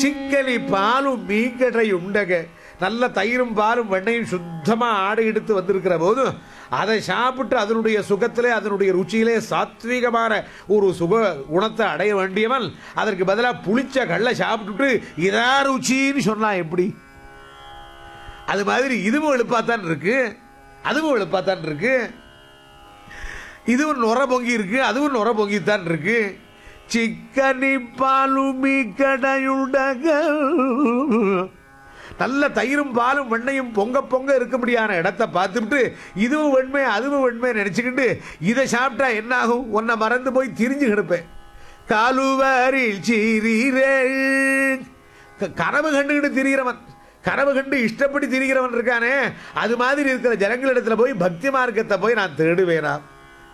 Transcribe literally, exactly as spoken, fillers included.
சிக்கலி பாலும் மீன்கடை உண்டக, நல்ல தயிரும் பாலும் வெண்ணையும் சுத்தமாக ஆடை எடுத்து வந்திருக்கிற போது அதை சாப்பிட்டு அதனுடைய சுகத்திலே அதனுடைய ருச்சியிலே சாத்வீகமான ஒரு சுக குணத்தை அடைய வேண்டியவன் அதற்கு பதிலாக புளிச்ச கல்லை சாப்பிட்டுட்டு இதா ருச்சின்னு சொன்னா எப்படி? அது மாதிரி இதுவும் எழுப்பாத்தான் இருக்கு, அதுவும் எழுப்பாத்தான் இருக்கு. இதுவும் நுர பொங்கி இருக்கு, அதுவும் நுர பொங்கித்தான் இருக்கு. சிக்கனி பாலுமி கடையுண்டக, நல்ல தயிரும் பாலும் வெண்ணையும் பொங்க பொங்க இருக்க முடியாத இடத்தை பார்த்துட்டு இதுவும் வெண்மை அதுவும் வெண்மை நினைச்சுக்கிட்டு இதை சாப்பிட்டா என்ன ஆகும்? உன்னை மறந்து போய் திரிஞ்சு கிடப்பேன். காலுவாரில் சீரீரே, கனவு கண்டுகிட்டு திரிகிறவன், கனவு கண்டு இஷ்டப்படி திரிகிறவன் இருக்கானே, அது மாதிரி இருக்கிற ஜனங்களிடத்துல போய் பக்தி மார்க்கத்தை போய் நான் தேடுவேனா?